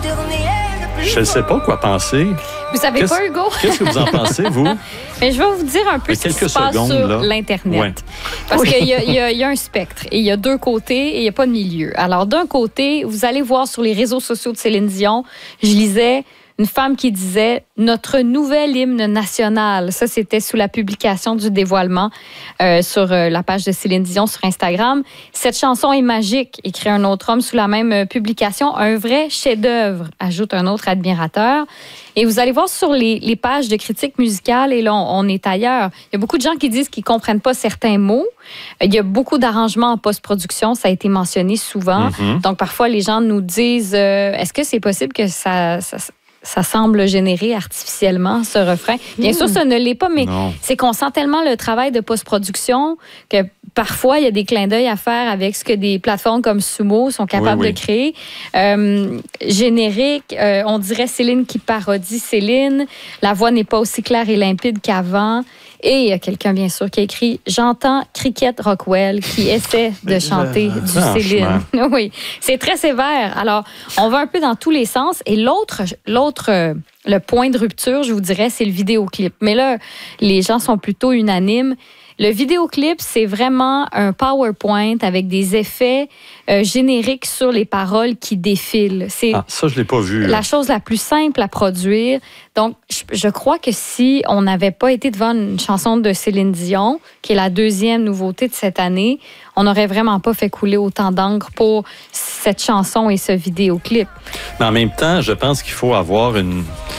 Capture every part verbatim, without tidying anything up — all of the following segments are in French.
Je ne sais pas quoi penser. Vous savez Qu'est-ce, pas, Hugo? Qu'est-ce que vous en pensez, vous? Mais je vais vous dire un peu ce qui se passe secondes, sur là. l'Internet. Ouais. Parce oui. qu'il y a, il y, a, il y a un spectre et il y a deux côtés et il n'y a pas de milieu. Alors, d'un côté, vous allez voir sur les réseaux sociaux de Céline Dion, je lisais une femme qui disait « Notre nouvel hymne national ». Ça, c'était sous la publication du dévoilement euh, sur euh, la page de Céline Dion sur Instagram. « Cette chanson est magique », écrit un autre homme sous la même euh, publication. « Un vrai chef-d'œuvre », ajoute un autre admirateur. Et vous allez voir sur les, les pages de critiques musicales, et là, on, on est ailleurs. Il y a beaucoup de gens qui disent qu'ils ne comprennent pas certains mots. Il y a beaucoup d'arrangements en post-production, ça a été mentionné souvent. Mm-hmm. Donc, parfois, les gens nous disent euh, « Est-ce que c'est possible que ça... ça ça semble générer artificiellement ce refrain. » Bien mmh. sûr, ça ne l'est pas, mais non. C'est qu'on sent tellement le travail de post-production que parfois, il y a des clins d'œil à faire avec ce que des plateformes comme Sumo sont capables oui, oui. de créer. Euh, générique, euh, on dirait Céline qui parodie Céline. La voix n'est pas aussi claire et limpide qu'avant. Et il y a quelqu'un, bien sûr, qui a écrit « J'entends Cricket Rockwell qui essaie de chanter euh, du Céline. » Oui, c'est très sévère. Alors, on va un peu dans tous les sens. Et l'autre, l'autre euh, le point de rupture, je vous dirais, c'est le vidéoclip. Mais là, les gens sont plutôt unanimes. Le vidéoclip, c'est vraiment un PowerPoint avec des effets euh, génériques sur les paroles qui défilent. C'est ah, ça, je l'ai pas vu. La chose la plus simple à produire. Donc, je, je crois que si on n'avait pas été devant une chanson de Céline Dion, qui est la deuxième nouveauté de cette année, on n'aurait vraiment pas fait couler autant d'encre pour cette chanson et ce vidéoclip. Mais en même temps, je pense qu'il faut avoir une...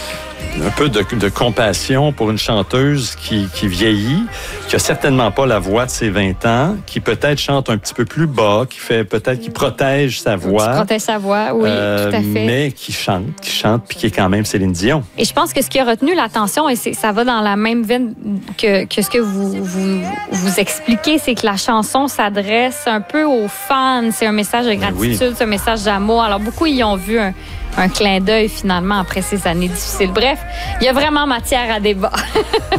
un peu de, de compassion pour une chanteuse qui, qui vieillit, qui a certainement pas la voix de ses vingt ans, qui peut-être chante un petit peu plus bas, qui fait peut-être qui protège sa voix. Qui protège sa voix, oui, euh, tout à fait. Mais qui chante, qui chante, puis qui est quand même Céline Dion. Et je pense que ce qui a retenu l'attention, et c'est, ça va dans la même veine que, que ce que vous, vous, vous expliquez, c'est que la chanson s'adresse un peu aux fans. C'est un message de gratitude, oui. C'est un message d'amour. Alors, beaucoup y ont vu un un clin d'œil finalement après ces années difficiles. Bref, il y a vraiment matière à débat.